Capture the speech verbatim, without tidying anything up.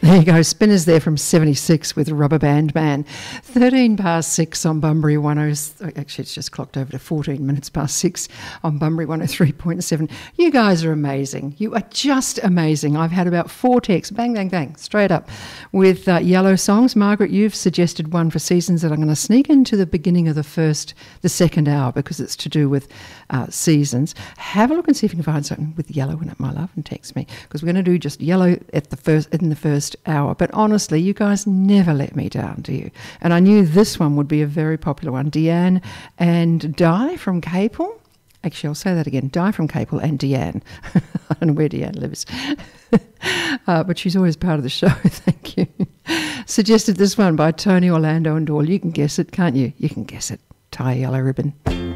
There you go. Spinners there from seventy-six with Rubber Band Man. thirteen past six on Bunbury ten. Actually, it's just clocked over to fourteen minutes past six on Bunbury one oh three point seven. You guys are amazing. You are just amazing. I've had about four texts, bang, bang, bang, straight up, with uh, yellow songs. Margaret, you've suggested one for seasons that I'm going to sneak into the beginning of the first, the second hour, because it's to do with uh, seasons. Have a look and see if you can find something with yellow in it, my love, and text me, because we're going to do just yellow at the first in the first hour. But honestly, you guys never let me down, do you? And I knew this one would be a very popular one. Deanne and Di from Capel. Actually, I'll say that again. Di from Capel and Deanne. I don't know where Deanne lives. uh, but she's always part of the show. Thank you. Suggested this one by Tony Orlando and Doyle. You can guess it, can't you? You can guess it. Tie a yellow ribbon.